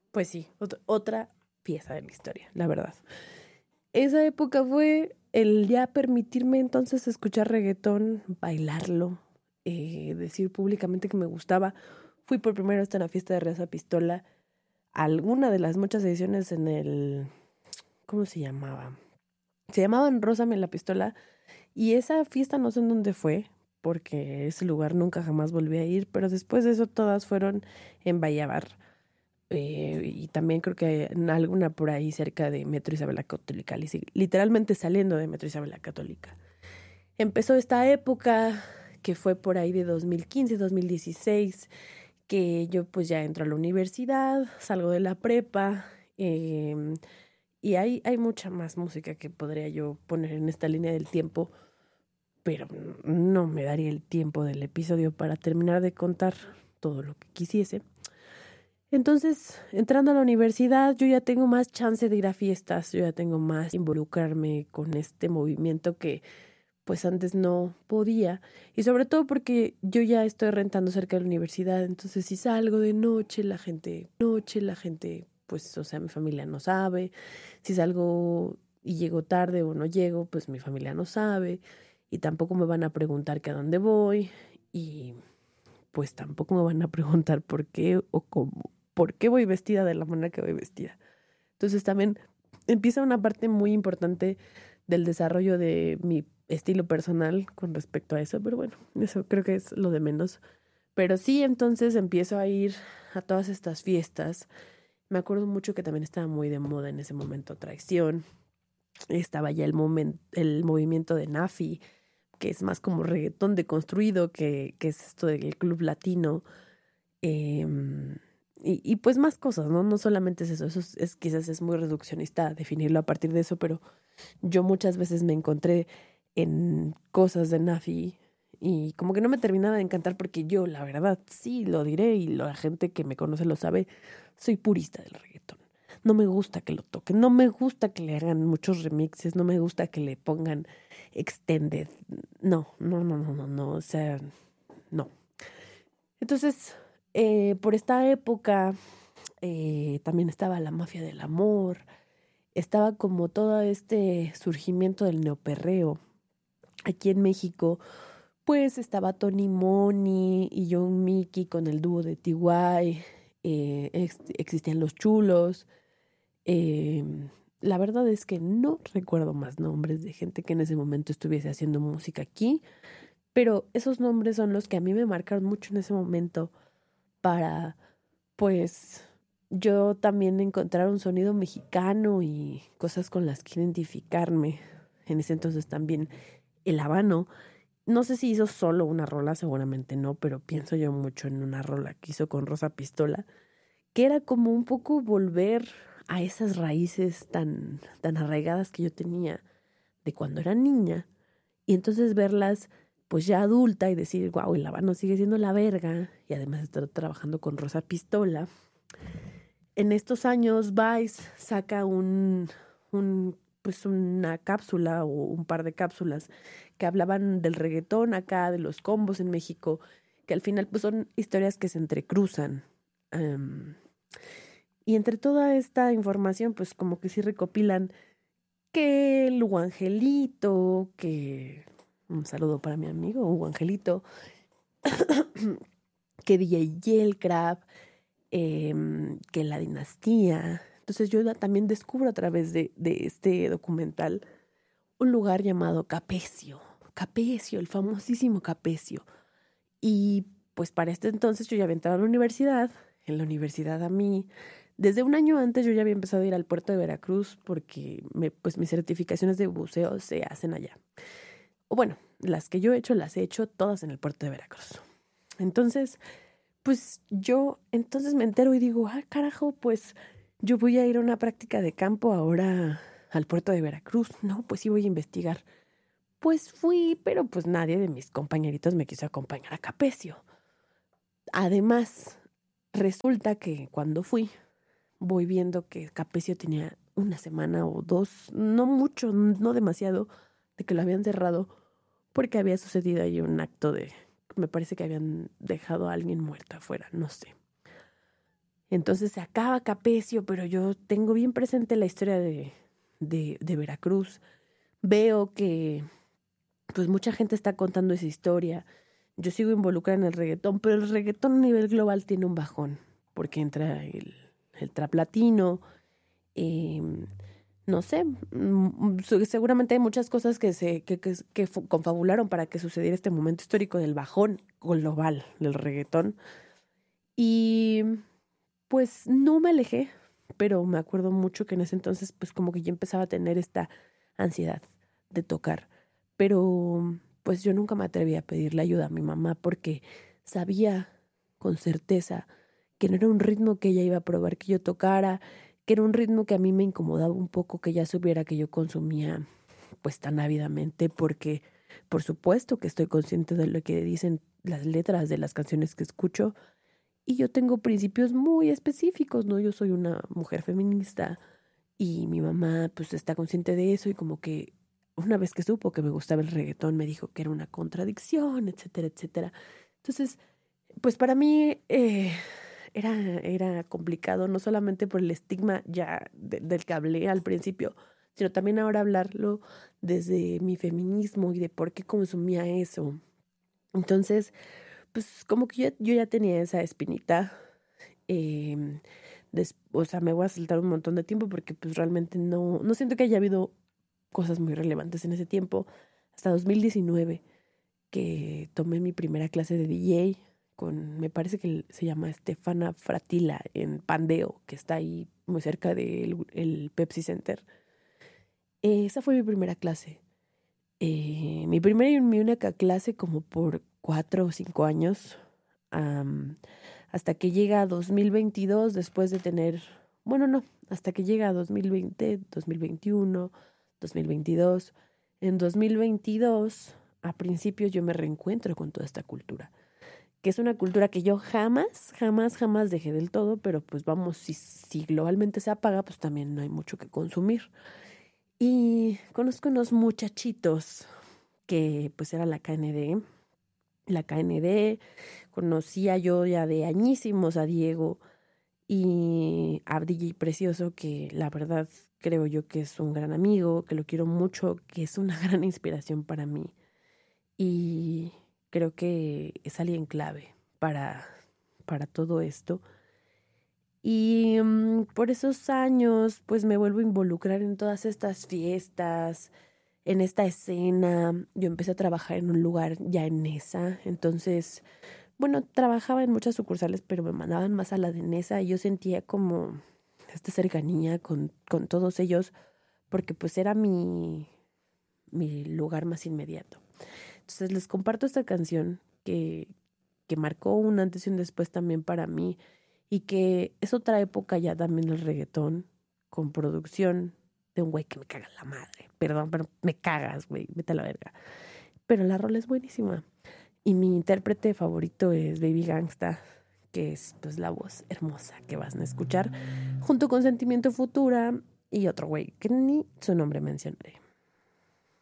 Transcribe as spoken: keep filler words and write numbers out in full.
pues sí, ot- otra pieza de la historia, la verdad. Esa época fue el ya permitirme entonces escuchar reggaetón, bailarlo, eh, decir públicamente que me gustaba. Fui por primera vez a la fiesta de Reza Pistola, alguna de las muchas ediciones en el... ¿Cómo se llamaba? Se llamaban Rózame la Pistola, y esa fiesta no sé en dónde fue, porque ese lugar nunca jamás volví a ir, pero después de eso todas fueron en Vallabar. Eh, y también creo que en alguna por ahí cerca de Metro Isabel Católica, literalmente saliendo de Metro Isabel Católica. Empezó esta época que fue por ahí de dos mil quince, dos mil dieciséis, que yo pues ya entro a la universidad, salgo de la prepa, eh, y hay, hay mucha más música que podría yo poner en esta línea del tiempo, pero no me daría el tiempo del episodio para terminar de contar todo lo que quisiese. Entonces, entrando a la universidad, yo ya tengo más chance de ir a fiestas, yo ya tengo más involucrarme con este movimiento que pues antes no podía. Y sobre todo porque yo ya estoy rentando cerca de la universidad, entonces si salgo de noche, la gente, noche, la gente, pues, o sea, mi familia no sabe. Si salgo y llego tarde o no llego, pues mi familia no sabe. Y tampoco me van a preguntar que a dónde voy. Y pues tampoco me van a preguntar por qué o cómo, por qué voy vestida de la manera que voy vestida. Entonces también empieza una parte muy importante del desarrollo de mi estilo personal con respecto a eso, pero bueno, eso creo que es lo de menos. Pero sí, entonces empiezo a ir a todas estas fiestas. Me acuerdo mucho que también estaba muy de moda en ese momento Traición. Estaba ya el, momen- el movimiento de Nafi, que es más como reggaetón deconstruido, que, que es esto del club latino. Eh, y, y pues más cosas, ¿no? No solamente es eso, eso es, es quizás es muy reduccionista definirlo a partir de eso, pero yo muchas veces me encontré en cosas de Nafi y como que no me terminaba de encantar porque yo, la verdad, sí lo diré y la gente que me conoce lo sabe, soy purista del reggaetón. No me gusta que lo toquen, no me gusta que le hagan muchos remixes, no me gusta que le pongan extended. No, no, no, no, no, no, o sea, no. Entonces, eh, por esta época eh, también estaba la mafia del amor, estaba como todo este surgimiento del neoperreo. Aquí en México, pues estaba Tony Money y John Mickey con el dúo de T Y, eh, ex- existían los chulos. eh, la verdad es que no recuerdo más nombres de gente que en ese momento estuviese haciendo música aquí, pero esos nombres son los que a mí me marcaron mucho en ese momento para, pues, yo también encontrar un sonido mexicano y cosas con las que identificarme. En ese entonces también el habano. No sé si hizo solo una rola, seguramente no, pero pienso yo mucho en una rola que hizo con Rosa Pistola, que era como un poco volver a esas raíces tan, tan arraigadas que yo tenía de cuando era niña, y entonces verlas pues ya adulta y decir, wow, el habano sigue siendo la verga, y además estar trabajando con Rosa Pistola. En estos años Vice saca un, un pues una cápsula o un par de cápsulas que hablaban del reggaetón acá, de los combos en México, que al final pues son historias que se entrecruzan. Um, y entre toda esta información pues como que sí recopilan que el Hugo Angelito, que un saludo para mi amigo Hugo Angelito, que D J Yelcrab, eh, que la dinastía. Entonces yo también descubro a través de, de este documental un lugar llamado Capecio. Capecio, el famosísimo Capecio. Y pues para este entonces yo ya había entrado a la universidad. En la universidad a mí, desde un año antes yo ya había empezado a ir al puerto de Veracruz porque me, pues mis certificaciones de buceo se hacen allá. O bueno, las que yo he hecho las he hecho todas en el puerto de Veracruz. Entonces, pues yo entonces me entero y digo, ah, carajo, pues yo voy a ir a una práctica de campo ahora al puerto de Veracruz. No, pues sí voy a investigar. Pues fui, pero pues nadie de mis compañeritos me quiso acompañar a Capecio. Además, resulta que cuando fui, voy viendo que Capecio tenía una semana o dos, no mucho, no demasiado, de que lo habían cerrado porque había sucedido ahí un acto de, me parece que habían dejado a alguien muerto afuera, no sé. Entonces se acaba Capecio, pero yo tengo bien presente la historia de, de, de Veracruz. Veo que pues mucha gente está contando esa historia. Yo sigo involucrada en el reggaetón, pero el reggaetón a nivel global tiene un bajón, porque entra el, el trap latino, eh, no sé, mm, seguramente hay muchas cosas que se que, que, que confabularon para que sucediera este momento histórico del bajón global del reggaetón. Y pues no me alejé, pero me acuerdo mucho que en ese entonces pues como que yo empezaba a tener esta ansiedad de tocar. Pero pues yo nunca me atreví a pedirle ayuda a mi mamá porque sabía con certeza que no era un ritmo que ella iba a probar que yo tocara, que era un ritmo que a mí me incomodaba un poco que ella supiera que yo consumía pues tan ávidamente, porque por supuesto que estoy consciente de lo que dicen las letras de las canciones que escucho y yo tengo principios muy específicos, ¿no? Yo soy una mujer feminista y mi mamá pues está consciente de eso y como que una vez que supo que me gustaba el reggaetón me dijo que era una contradicción, etcétera, etcétera. Entonces, pues para mí eh, era, era complicado, no solamente por el estigma ya de, del que hablé al principio, sino también ahora hablarlo desde mi feminismo y de por qué consumía eso. Entonces, pues como que yo, yo ya tenía esa espinita. Eh, des, o sea, me voy a saltar un montón de tiempo porque pues realmente no, no siento que haya habido cosas muy relevantes en ese tiempo. Hasta dos mil diecinueve que tomé mi primera clase de D J con, me parece que se llama Stefana Fratila en Pandeo, que está ahí muy cerca del el Pepsi Center. Eh, esa fue mi primera clase. Eh, mi primera y mi única clase como por cuatro o cinco años. Um, hasta que llega a dos mil veintidós, después de tener, bueno, no, hasta que llega a dos mil veinte, dos mil veintiuno, dos mil veintidós. En dos mil veintidós, a principios yo me reencuentro con toda esta cultura, que es una cultura que yo jamás, jamás, jamás dejé del todo, pero pues vamos, si, si globalmente se apaga, pues también no hay mucho que consumir. Y conozco unos muchachitos que pues era la K N D, la K N D, conocía yo ya de añísimos a Diego y a D J Precioso, que la verdad creo yo que es un gran amigo, que lo quiero mucho, que es una gran inspiración para mí y creo que es alguien clave para, para todo esto. Y um, por esos años pues me vuelvo a involucrar en todas estas fiestas, en esta escena. Yo empecé a trabajar en un lugar ya en Nesa, entonces, bueno, trabajaba en muchas sucursales, pero me mandaban más a la de Nesa y yo sentía como esta cercanía con, con todos ellos, porque pues era mi, mi lugar más inmediato. Entonces les comparto esta canción que, que marcó un antes y un después también para mí y que es otra época ya también el reggaetón con producción de un güey que me caga la madre. Perdón, pero me cagas, güey, vete a la verga. Pero la rola es buenísima. Y mi intérprete favorito es Baby Gangsta, que es pues la voz hermosa que vas a escuchar, junto con Sentimiento Futura y otro güey que ni su nombre mencionaré.